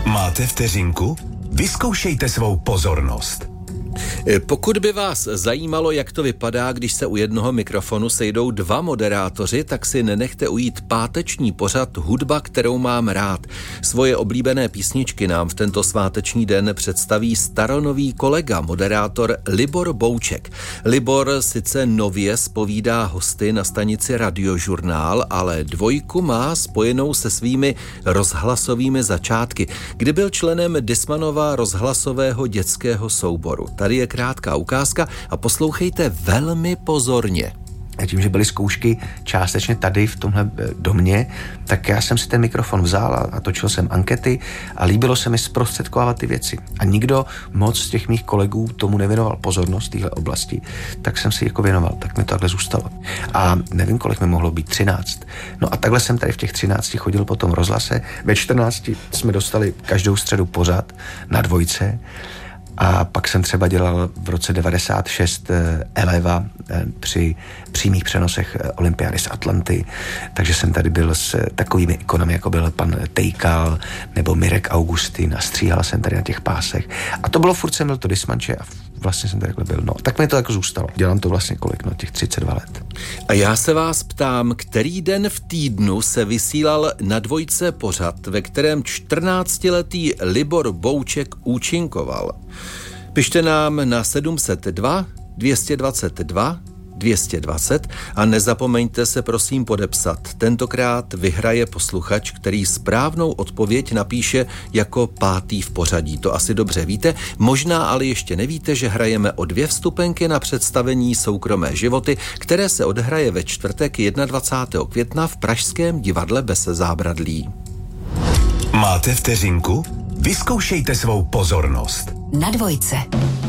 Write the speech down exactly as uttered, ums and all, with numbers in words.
Máte vteřinku? Vyzkoušejte svou pozornost. Pokud by vás zajímalo, jak to vypadá, když se u jednoho mikrofonu sejdou dva moderátoři, tak si nenechte ujít páteční pořad Hudba, kterou mám rád. Svoje oblíbené písničky nám v tento sváteční den představí staronový kolega, moderátor Libor Bouček. Libor sice nově zpovídá hosty na stanici Radiožurnál, ale dvojku má spojenou se svými rozhlasovými začátky, kdy byl členem Dismanova rozhlasového dětského souboru. Tady je krátká ukázka a poslouchejte velmi pozorně. A tím, že byly zkoušky částečně tady v tomhle domě, tak já jsem si ten mikrofon vzal a točil jsem ankety a líbilo se mi zprostředkovávat ty věci. A nikdo moc z těch mých kolegů tomu nevěnoval pozornost v téhle oblasti, tak jsem si jako věnoval, tak mi to takhle zůstalo. A nevím, kolik mi mohlo být, třináct. No a takhle jsem tady v těch třinácti chodil po tom rozhlase. Ve čtrnácti jsme dostali každou středu pořad na dvojce. A pak jsem třeba dělal v roce devadesát šest Eleva při přímých přenosech olympiády z Atlanty, takže jsem tady byl s takovými ikonami, jako byl pan Tejkal nebo Mirek Augustin a stříhal jsem tady na těch pásech. A to bylo furt, jsem byl to dismanče a vlastně jsem tady byl. No, tak mi to jako zůstalo. Dělám to vlastně kolik, no, těch třicet dva let. A já se vás ptám, který den v týdnu se vysílal na dvojce pořad, ve kterém čtrnáctiletý Libor Bouček účinkoval? Pište nám na sedm set dva dvě stě dvacet dva dvě stě dvacet a nezapomeňte se prosím podepsat. Tentokrát vyhraje posluchač, který správnou odpověď napíše jako pátý v pořadí. To asi dobře víte, možná ale ještě nevíte, že hrajeme o dvě vstupenky na představení Soukromé životy, které se odhraje ve čtvrtek dvacátého prvního května v pražském divadle Bez zábradlí. Máte vteřinku? Vyzkoušejte svou pozornost. Na dvojce.